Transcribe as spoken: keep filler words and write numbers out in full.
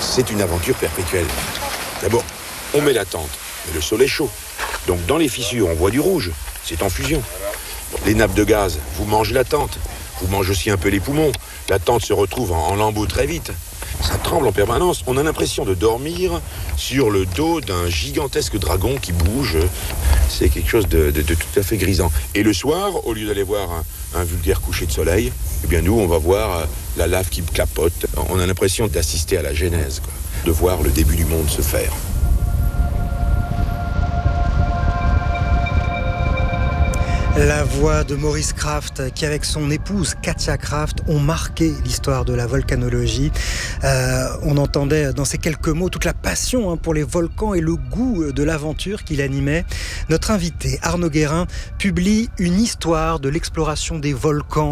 C'est une aventure perpétuelle. D'abord, on met la tente, mais le sol est chaud. Donc dans les fissures, on voit du rouge. C'est en fusion. Les nappes de gaz vous mangent la tente. Vous mangez aussi un peu les poumons. La tente se retrouve en, en lambeaux très vite. Ça tremble en permanence. On a l'impression de dormir sur le dos d'un gigantesque dragon qui bouge. C'est quelque chose de, de, de tout à fait grisant. Et le soir, au lieu d'aller voir un, un vulgaire coucher de soleil, eh bien nous, on va voir la lave qui clapote. On a l'impression d'assister à la genèse, quoi. De voir le début du monde se faire. La voix de Maurice Krafft, qui avec son épouse Katia Krafft ont marqué l'histoire de la volcanologie. Euh, on entendait dans ces quelques mots toute la passion hein, pour les volcans et le goût de l'aventure qu'il animait. Notre invité Arnaud Guérin publie une histoire de l'exploration des volcans